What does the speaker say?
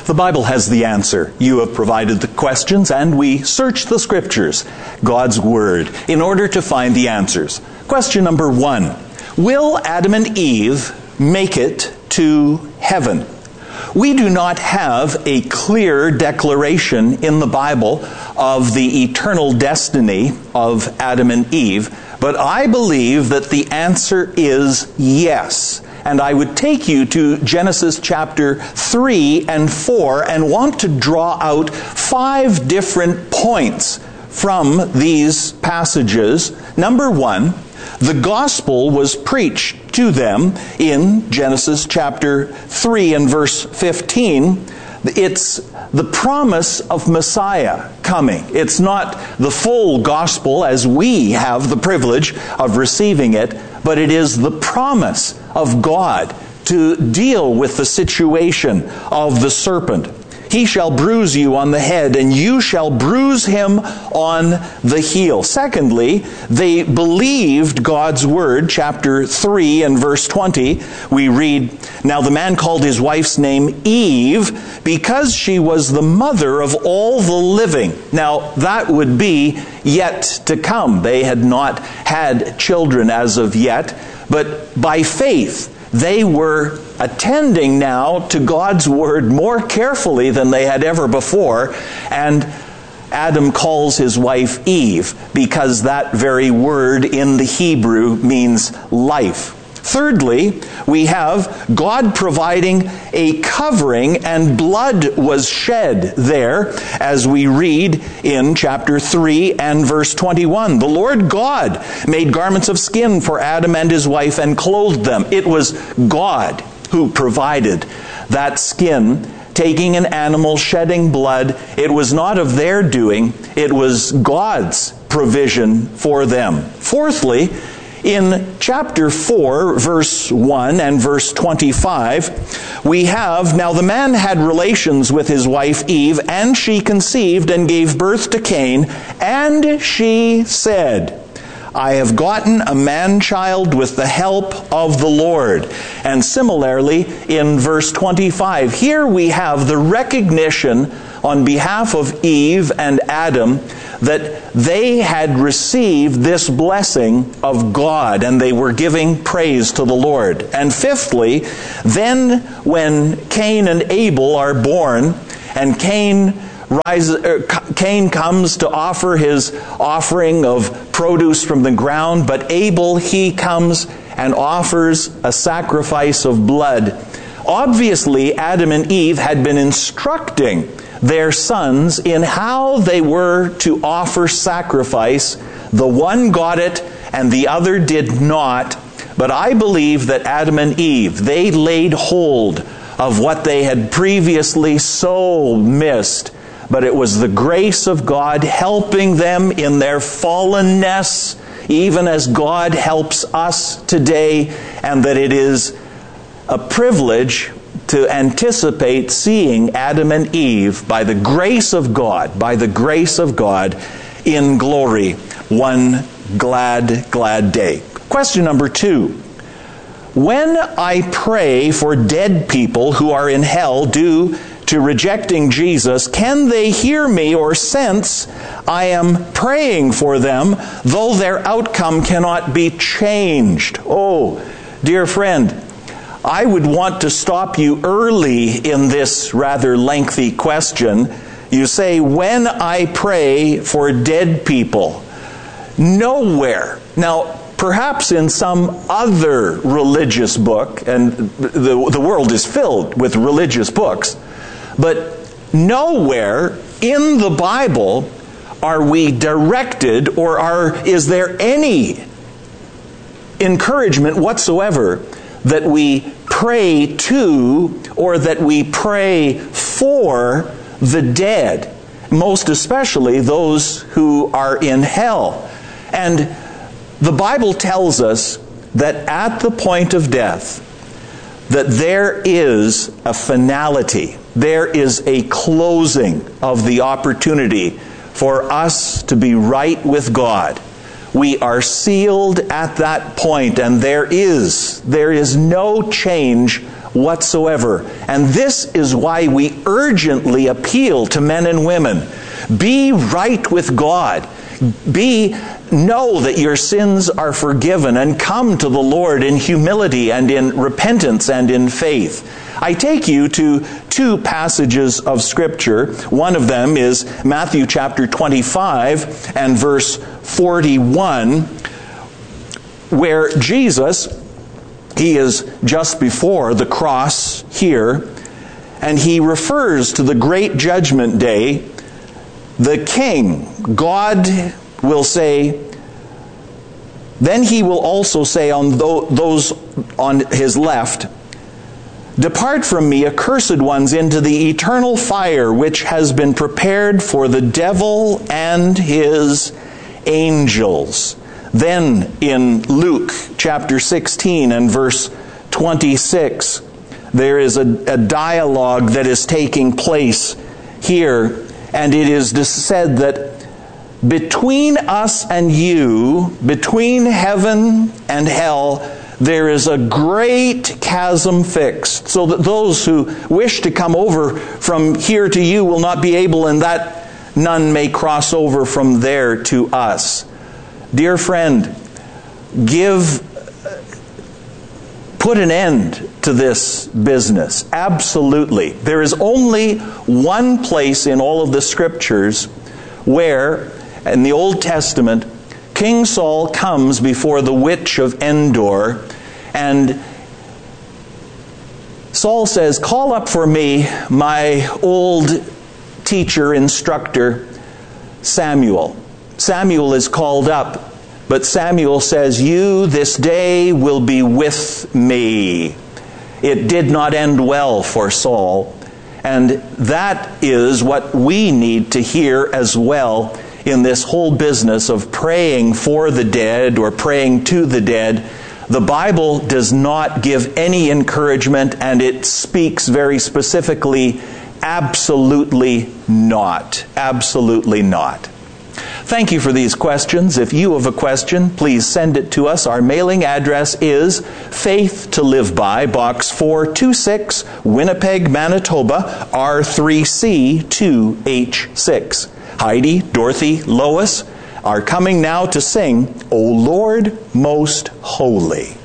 The Bible has the answer. You have provided the questions, and we search the Scriptures, God's Word, in order to find the answers. Question number 1. Will Adam and Eve make it to heaven? We do not have a clear declaration in the Bible of the eternal destiny of Adam and Eve, but I believe that the answer is yes. And I would take you to Genesis chapter 3 and 4 and want to draw out 5 different points from these passages. Number 1, the gospel was preached to them in Genesis chapter 3 and verse 15. It's the promise of Messiah coming. It's not the full gospel as we have the privilege of receiving it, but it is the promise of God to deal with the situation of the serpent. He shall bruise you on the head, and you shall bruise him on the heel. Secondly, they believed God's word. Chapter 3 and verse 20, we read, "Now the man called his wife's name Eve, because she was the mother of all the living." Now, that would be yet to come. They had not had children as of yet, but by faith, they were attending now to God's word more carefully than they had ever before. And Adam calls his wife Eve because that very word in the Hebrew means life. Thirdly, we have God providing a covering, and blood was shed there, as we read in chapter 3 and verse 21. "The Lord God made garments of skin for Adam and his wife and clothed them." It was God who provided that skin, taking an animal, shedding blood. It was not of their doing. It was God's provision for them. Fourthly, in chapter 4, verse 1 and verse 25, we have, "Now the man had relations with his wife Eve, and she conceived and gave birth to Cain, and she said, I have gotten a man-child with the help of the Lord." And similarly, in verse 25, here we have the recognition on behalf of Eve and Adam that they had received this blessing of God, and they were giving praise to the Lord. And fifthly, then when Cain and Abel are born, and Cain comes to offer his offering of produce from the ground, but Abel, he comes and offers a sacrifice of blood. Obviously, Adam and Eve had been instructing their sons in how they were to offer sacrifice. The one got it and the other did not. But I believe that Adam and Eve, they laid hold of what they had previously so missed. But it was the grace of God helping them in their fallenness, even as God helps us today, and that it is a privilege to anticipate seeing Adam and Eve by the grace of God, in glory, one glad day. Question number 2. When I pray for dead people who are in hell due to rejecting Jesus, can they hear me or sense I am praying for them, though their outcome cannot be changed? Oh, dear friend, I would want to stop you early in this rather lengthy question. You say, when I pray for dead people, nowhere. Now, perhaps in some other religious book, and the world is filled with religious books, but nowhere in the Bible are we directed, or is there any encouragement whatsoever that we pray to or that we pray for the dead, most especially those who are in hell. And the Bible tells us that at the point of death, that there is a finality, there is a closing of the opportunity for us to be right with God. We are sealed at that point, and there is no change whatsoever. And this is why we urgently appeal to men and women. Be right with God. Know that your sins are forgiven and come to the Lord in humility and in repentance and in faith. I take you to two passages of Scripture. One of them is Matthew chapter 25 and verse 41, where Jesus, he is just before the cross here, and he refers to the great judgment day. The King, God, will say, then he will also say on those on his left, depart from me, accursed ones, into the eternal fire which has been prepared for the devil and his angels. Then in Luke chapter 16 and verse 26, there is a dialogue that is taking place here, and it is said that between us and you, between heaven and hell, there is a great chasm fixed, so that those who wish to come over from here to you will not be able, and that none may cross over from there to us. Dear friend, put an end to this business. Absolutely. There is only one place in all of the Scriptures where, in the Old Testament, King Saul comes before the witch of Endor, and Saul says, call up for me my old teacher, instructor, Samuel. Samuel is called up, but Samuel says, you this day will be with me. It did not end well for Saul, and that is what we need to hear as well in this whole business of praying for the dead or praying to the dead. The Bible does not give any encouragement, and it speaks very specifically, absolutely not. Absolutely not. Thank you for these questions. If you have a question, please send it to us. Our mailing address is Faith to Live By, Box 426, Winnipeg, Manitoba, R3C 2H6. Heidi, Dorothy, Lois are coming now to sing, O Lord Most Holy.